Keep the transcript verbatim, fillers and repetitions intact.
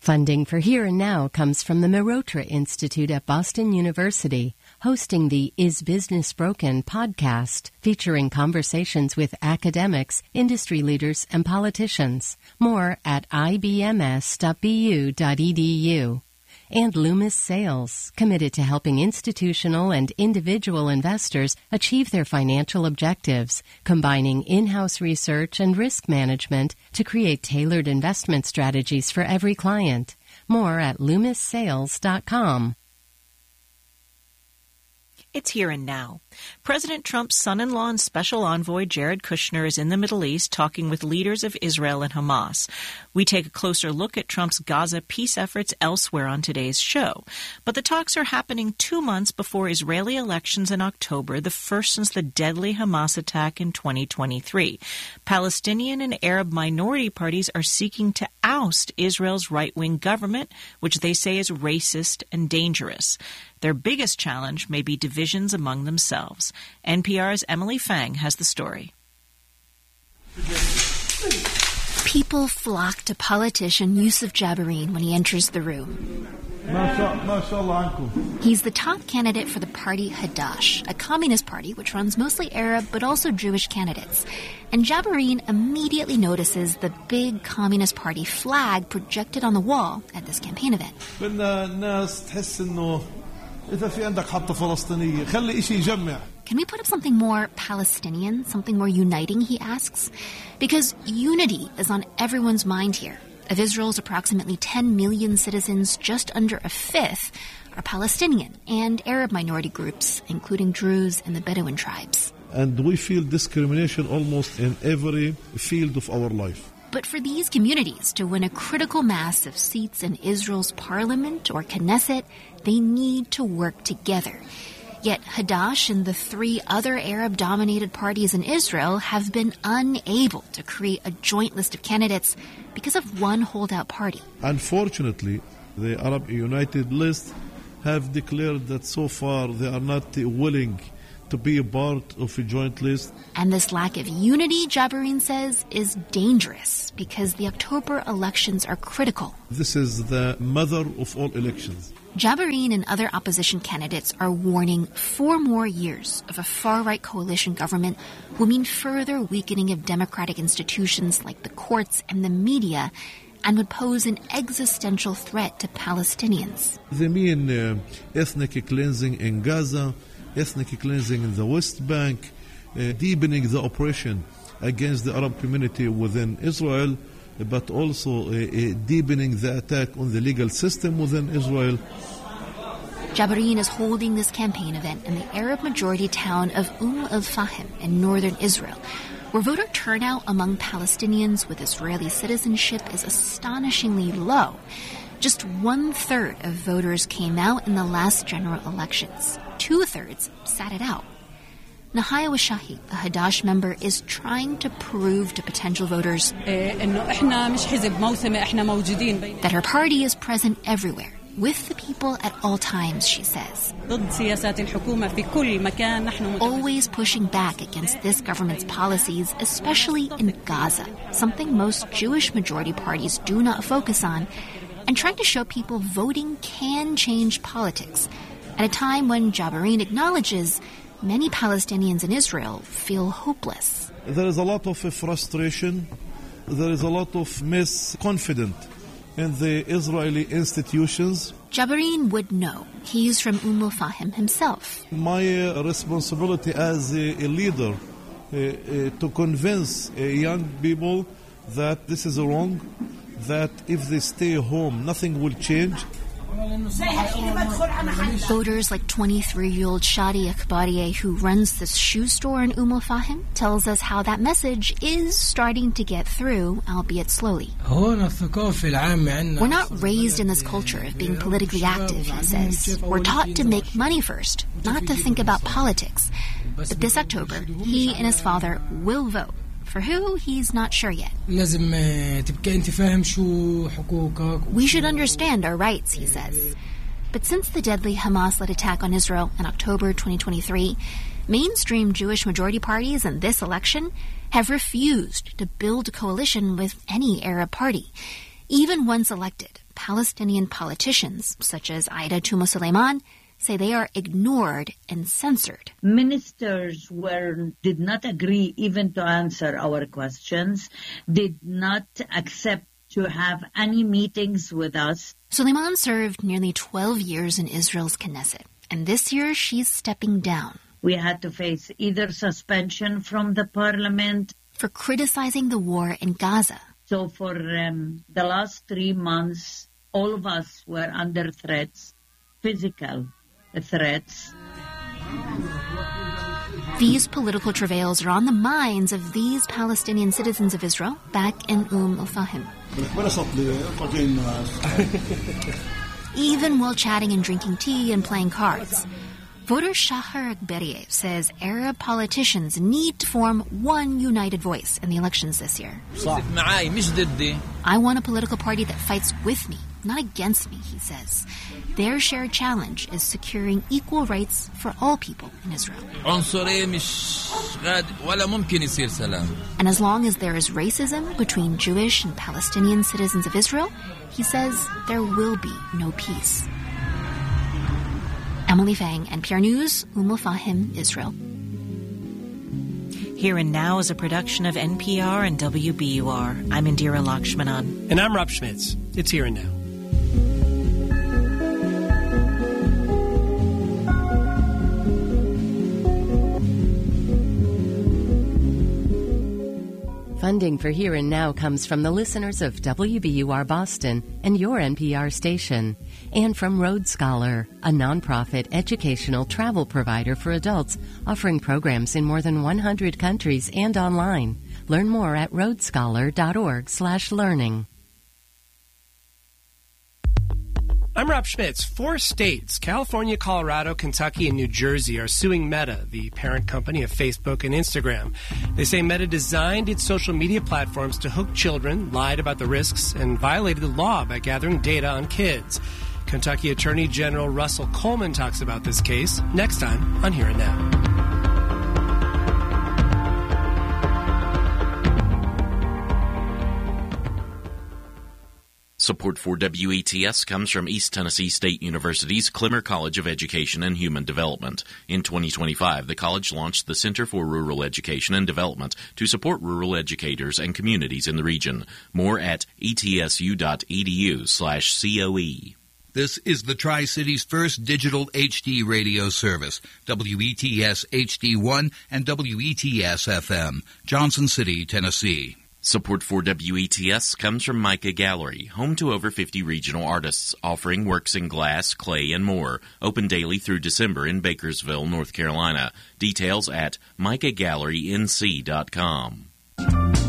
Funding for Here and Now comes from the Mehrotra Institute at Boston University, hosting the Is Business Broken podcast, featuring conversations with academics, industry leaders, and politicians. More at I B M S dot B U dot E D U. And Loomis Sayles, committed to helping institutional and individual investors achieve their financial objectives, combining in-house research and risk management to create tailored investment strategies for every client. More at loomis sayles dot com. It's Here and Now. President Trump's son-in-law and special envoy Jared Kushner is in the Middle East talking with leaders of Israel and Hamas. We take a closer look at Trump's Gaza peace efforts elsewhere on today's show. But the talks are happening two months before Israeli elections in October, the first since the deadly Hamas attack in twenty twenty-three. Palestinian and Arab minority parties are seeking to oust Israel's right-wing government, which they say is racist and dangerous. Their biggest challenge may be divisions among themselves. N P R's Emily Fang has the story. People flock to politician Youssef Jabarin when he enters the room. He's the top candidate for the party Hadash, a communist party which runs mostly Arab but also Jewish candidates. And Jabarin immediately notices the big Communist Party flag projected on the wall at this campaign event. Can we put up something more Palestinian, something more uniting, he asks? Because unity is on everyone's mind here. Of Israel's approximately ten million citizens, just under a fifth are Palestinian and Arab minority groups, including Druze and the Bedouin tribes. And we feel discrimination almost in every field of our life. But for these communities to win a critical mass of seats in Israel's parliament or Knesset, they need to work together. Yet Hadash and the three other Arab-dominated parties in Israel have been unable to create a joint list of candidates because of one holdout party. Unfortunately, the Arab United List have declared that so far they are not willing to be a part of a joint list. And this lack of unity, Jabarin says, is dangerous because the October elections are critical. This is the mother of all elections. Jabarin and other opposition candidates are warning four more years of a far-right coalition government will mean further weakening of democratic institutions like the courts and the media and would pose an existential threat to Palestinians. They mean uh, ethnic cleansing in Gaza, ethnic cleansing in the West Bank, uh, deepening the oppression against the Arab community within Israel, but also uh, uh, deepening the attack on the legal system within Israel. Jabarin is holding this campaign event in the Arab-majority town of Umm al-Fahim in northern Israel, where voter turnout among Palestinians with Israeli citizenship is astonishingly low. Just one-third of voters came out in the last general elections. Two-thirds sat it out. Nahaya Washahi, a Hadash member, is trying to prove to potential voters that her party is present everywhere, with the people at all times, she says. Always pushing back against this government's policies, especially in Gaza, something most Jewish majority parties do not focus on, and trying to show people voting can change politics, at a time when Jabarin acknowledges many Palestinians in Israel feel hopeless. There is a lot of frustration. There is a lot of misconfidence in the Israeli institutions. Jabarin would know. He's from Umm al-Fahim himself. My uh, responsibility as a, a leader uh, uh, to convince uh, young people that this is wrong, that if they stay home, nothing will change. Voters like twenty-three-year-old Shadi Akbarieh, who runs this shoe store in Umm al-Fahim, tells us how that message is starting to get through, albeit slowly. We're not raised in this culture of being politically active, he says. We're taught to make money first, not to think about politics. But this October, he and his father will vote. For who, he's not sure yet. We should understand our rights, he says. But since the deadly Hamas-led attack on Israel in October twenty twenty-three, mainstream Jewish majority parties in this election have refused to build a coalition with any Arab party. Even once elected, Palestinian politicians, such as Aida Tumo Suleiman, say they are ignored and censored. Ministers were did not agree even to answer our questions, did not accept to have any meetings with us. Suleiman served nearly twelve years in Israel's Knesset, and this year she's stepping down. We had to face either suspension from the parliament for criticizing the war in Gaza. So for um, the last three months, all of us were under threats, physical threats. These political travails are on the minds of these Palestinian citizens of Israel back in Umm al-Fahim. Even while chatting and drinking tea and playing cards, voter Shahar Akberiev says Arab politicians need to form one united voice in the elections this year. I want a political party that fights with me, not against me, he says. Their shared challenge is securing equal rights for all people in Israel. And as long as there is racism between Jewish and Palestinian citizens of Israel, he says there will be no peace. Emily Fang, N P R News, Umm al-Fahim, Israel. Here and Now is a production of N P R and W B U R. I'm Indira Lakshmanan. And I'm Rob Schmitz. It's Here and Now. Funding for Here and Now comes from the listeners of W B U R Boston and your N P R station, and from Road Scholar, a nonprofit educational travel provider for adults offering programs in more than one hundred countries and online. Learn more at roadscholar.org slash learning. I'm Rob Schmitz. Four states, California, Colorado, Kentucky, and New Jersey, are suing Meta, the parent company of Facebook and Instagram. They say Meta designed its social media platforms to hook children, lied about the risks, and violated the law by gathering data on kids. Kentucky Attorney General Russell Coleman talks about this case next time on Here and Now. Support for W E T S comes from East Tennessee State University's Clemmer College of Education and Human Development. In twenty twenty-five, the college launched the Center for Rural Education and Development to support rural educators and communities in the region. More at etsu.edu slash COE. This is the Tri-City's first digital H D radio service, W E T S H D one and W E T S F M, Johnson City, Tennessee. Support for W E T S comes from Mica Gallery, home to over fifty regional artists, offering works in glass, clay, and more. Open daily through December in Bakersville, North Carolina. Details at mica gallery n c dot com.